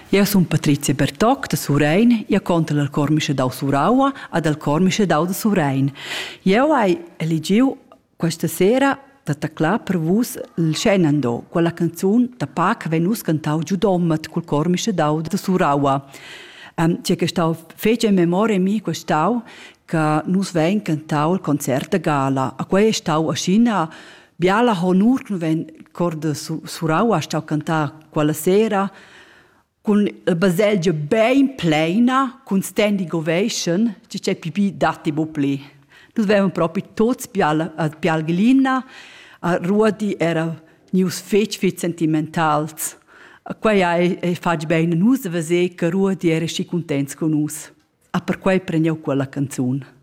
Io sono Patrizia Bertoc da Surein, io conto il cor Mischedau Suraua e il cor Mischedau da Surein. Io ho elegiu questa sera da taclà per vos il Shenando, quella canzone da Pac venus cantau giudommet col cor Mischedau da Suraua. C'è che stau fece in memoria mi questau che nus ven cantau il concerto gala. A quei stau a Scina biala honor che ven cor da Suraua stau cantà quella sera con il baselgia ben plena, con standing ovation, c'è pipi dati bopli. Nus vevamo proprio tutti pialgelina, a Ruodi era news fetch sentimentals. Quai è fatto bene nus a vedere che Ruodi era sci contents con nus. A per quai prendiamo quella canzone.